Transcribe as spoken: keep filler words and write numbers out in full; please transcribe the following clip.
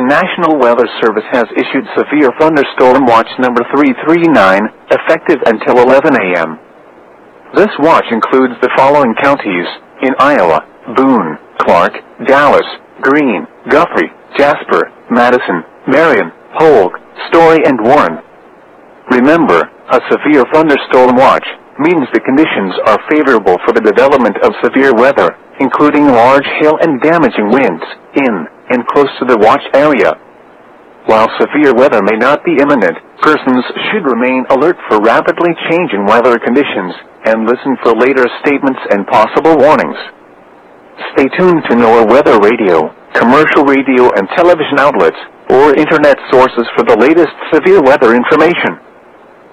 National Weather Service has issued Severe Thunderstorm Watch number three three nine, effective until eleven a m This watch includes the following counties in Iowa: Boone, Clark, Dallas, Greene, Guthrie, Jasper, Madison, Marion, Polk, Story, and Warren. Remember, a severe thunderstorm watch means the conditions are favorable for the development of severe weather, including large hail and damaging winds, in and close to the watch area. While severe weather may not be imminent, persons should remain alert for rapidly changing weather conditions and listen for later statements and possible warnings. Stay tuned to NOAA Weather Radio, commercial radio and television outlets, or internet sources for the latest severe weather information.